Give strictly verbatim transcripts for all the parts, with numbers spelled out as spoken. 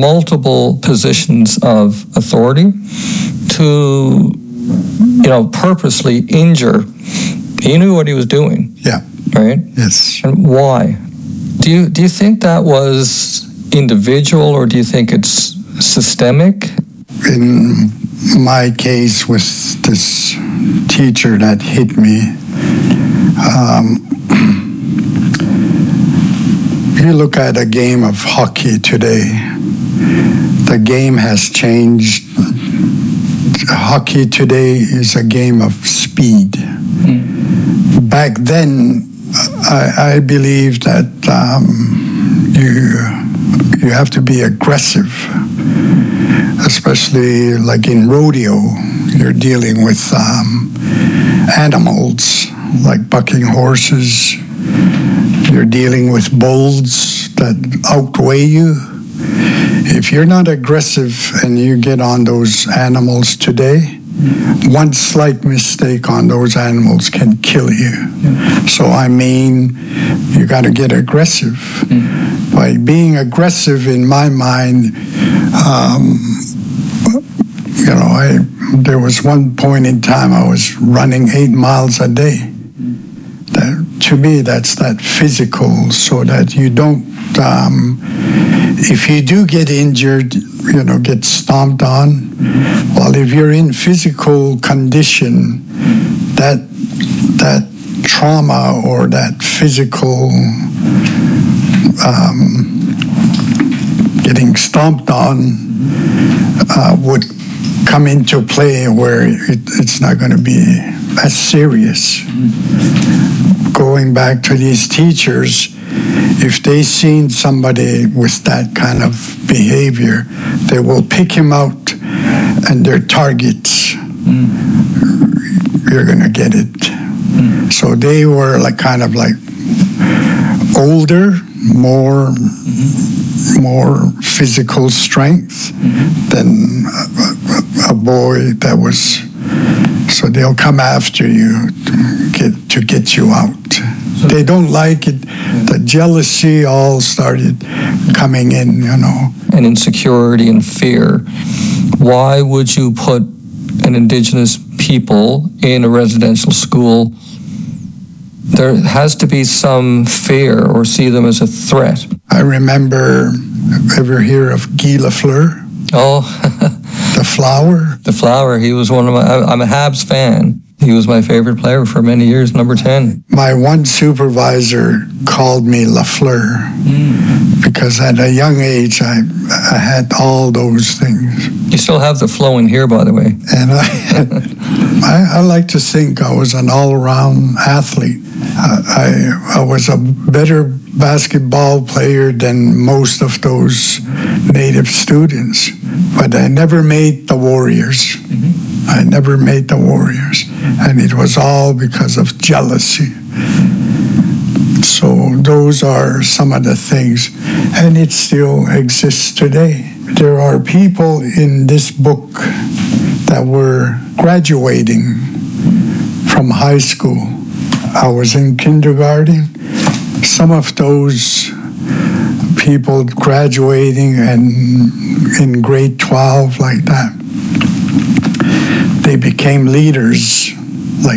multiple positions of authority to, you know, purposely injure. He knew what he was doing. Yeah. Right? Yes. And why? Do you do you think that was individual, or do you think it's systemic? In my case with this teacher that hit me, um, you look at a game of hockey today, the game has changed. Hockey today is a game of speed. Mm. Back then, I, I believe that um, you you have to be aggressive, especially like in rodeo. You're dealing with um, animals like bucking horses. You're dealing with bulls that outweigh you. If you're not aggressive and you get on those animals today, one slight mistake on those animals can kill you. Yeah. So, I mean, you got to get aggressive. Mm. By being aggressive, in my mind, um, you know, I there was one point in time I was running eight miles a day. That, to me, that's that physical, so that you don't, um, if you do get injured, you know, get stomped on, well, if you're in physical condition, that that trauma or that physical um, getting stomped on uh, would come into play where it, it's not going to be as serious. Going back to these teachers, if they seen somebody with that kind of behavior, they will pick him out and their targets. Mm. You're going to get it. Mm. So they were like kind of like older, more mm-hmm. more physical strength mm-hmm. than a, a, a boy that was. So they'll come after you to get, to get you out. So they don't like it. The jealousy all started coming in, you know. And insecurity and fear. Why would you put an Indigenous people in a residential school? There has to be some fear or see them as a threat. I remember, ever hear of Guy Lafleur? Oh, the Flower. The Flower. He was one of my. I'm a Habs fan. He was my favorite player for many years. Number ten. My one supervisor called me Lafleur mm. because at a young age I, I had all those things. You still have the flow in here, by the way. And I, I, I like to think I was an all-around athlete. I, I I was a better basketball player than most of those native students, but I never made the Warriors. Mm-hmm. I never made the Warriors, and it was all because of jealousy. So those are some of the things, and it still exists today. There are people in this book that were graduating from high school. I was in kindergarten. Some of those people graduating and in grade twelve like that, they became leaders like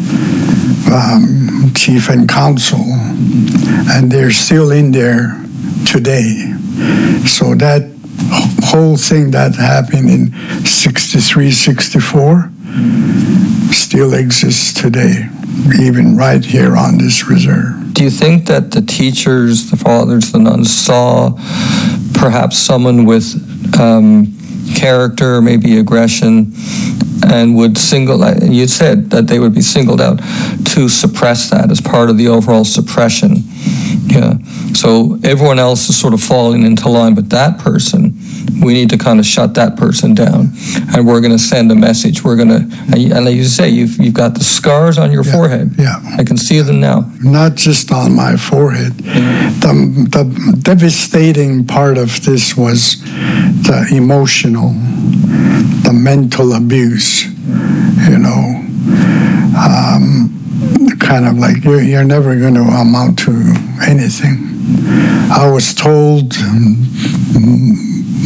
um, chief and council, and they're still in there today. So that whole thing that happened in sixty-three, sixty-four still exists today, even right here on this reserve. Do you think that the teachers, the fathers, the nuns saw perhaps someone with um, character, maybe aggression, and would single, you said that they would be singled out to suppress that as part of the overall suppression? Yeah. So everyone else is sort of falling into line, but that person, we need to kind of shut that person down, and we're going to send a message. We're going to, and like you say, you've you've got the scars on your yeah, forehead. Yeah, I can see them now. Not just on my forehead. Yeah. The the devastating part of this was the emotional, the mental abuse. You know, um, kind of like you're you're never going to amount to anything. I was told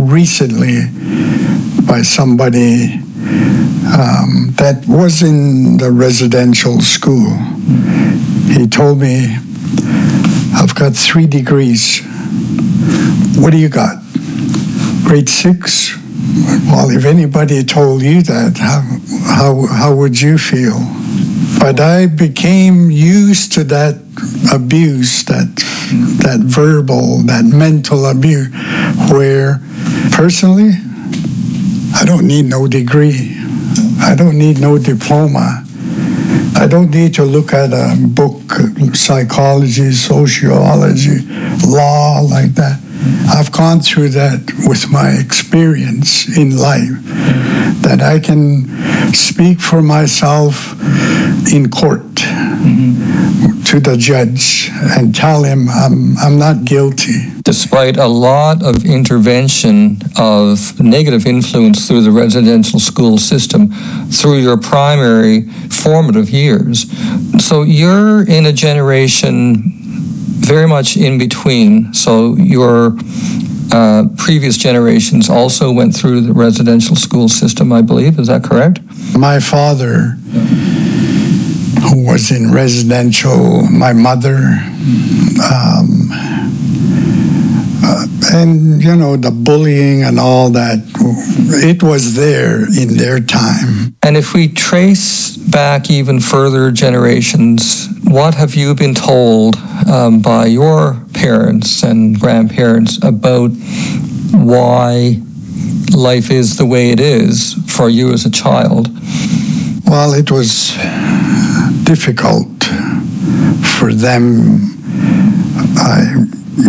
recently by somebody um, that was in the residential school. He told me, I've got three degrees. What do you got? Grade six? Well, if anybody told you that, how, how, how would you feel? But I became used to that abuse, that, that verbal, that mental abuse, where personally, I don't need no degree. I don't need no diploma. I don't need to look at a book, psychology, sociology, law, like that. I've gone through that with my experience in life, that I can speak for myself in court mm-hmm. to the judge and tell him I'm, I'm not guilty. Despite a lot of intervention of negative influence through the residential school system through your primary formative years. So you're in a generation very much in between. So your uh, previous generations also went through the residential school system, I believe. Is that correct? My father, who was in residential, my mother, um, uh, and, you know, the bullying and all that, it was there in their time. And if we trace back even further generations, what have you been told um, by your parents and grandparents about why life is the way it is for you as a child? Well, it was difficult for them uh,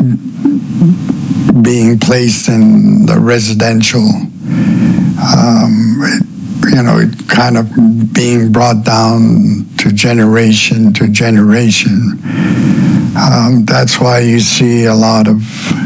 being placed in the residential. Um, it, you know, it kind of being brought down to generation to generation. Um, that's why you see a lot of,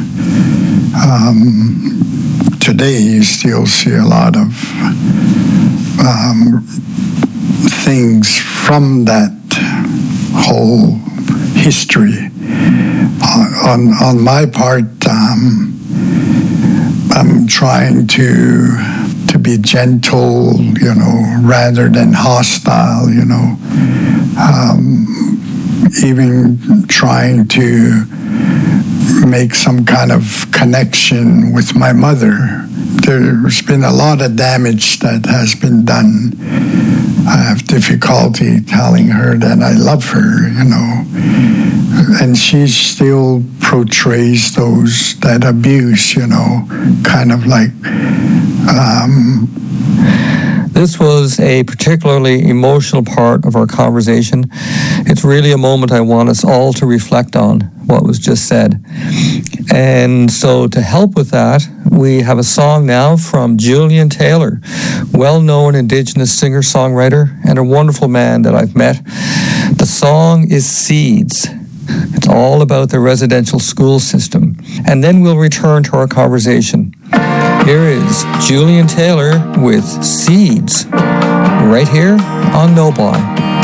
um, today you still see a lot of um, things from that whole history. On, on my part, um, I'm trying to to be gentle, you know, rather than hostile, you know. Um, even trying to make some kind of connection with my mother. There's been a lot of damage that has been done. I have difficulty telling her that I love her, you know. And she still portrays those, that abuse, you know, kind of like... Um, This was a particularly emotional part of our conversation. It's really a moment I want us all to reflect on what was just said. And so to help with that, we have a song now from Julian Taylor, well-known Indigenous singer-songwriter and a wonderful man that I've met. The song is Seeds. It's all about the residential school system. And then we'll return to our conversation. Here is Julian Taylor with Seeds, right here on Nobi.